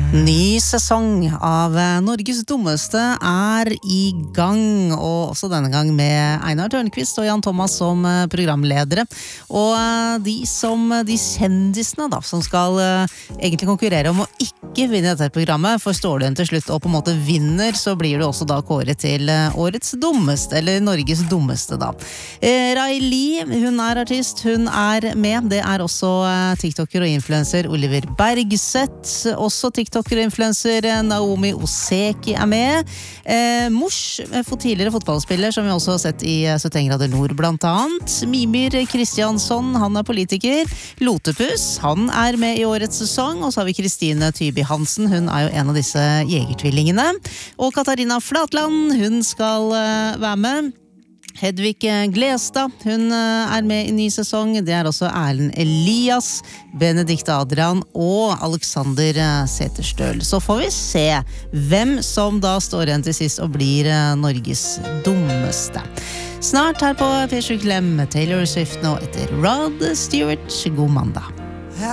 Ny sesong av Norges dummeste i gang, og også denne gang med Einar Tørnquist og Jan Thomas som programledere. Og de kjendisene da, som skal egentlig konkurrere om å ikke vinne dette programmet, for står du til slutt og på en måte vinner, så blir du også da kåret til årets dummeste, eller Norges dummeste da. Ray-Lee, hun artist, hun med. Det også TikToker og influencer Oliver Bergseth, også TikToker og influencer Naomi Oseki med. Mors, tidligere fotballspiller, som vi også har sett i 71 grader nord blant annet. Mimir Kristiansson, han politiker. Lotepus, han med i årets sesong. Og så har vi Kristine Tyby Hansen, hun jo en av disse jegertvillingene. Og Katarina Flatland, hun skal være med. Hedvig Glestad, hun med i ny sesong. Det også Erlend Elias, Benedikte Adrian og Alexander Seterstøl. Så får vi se hvem som da står igjen til sist og blir Norges dummeste. Snart her på P7 Klem, Taylor Swift nå etter Rod Stewart. God mandag.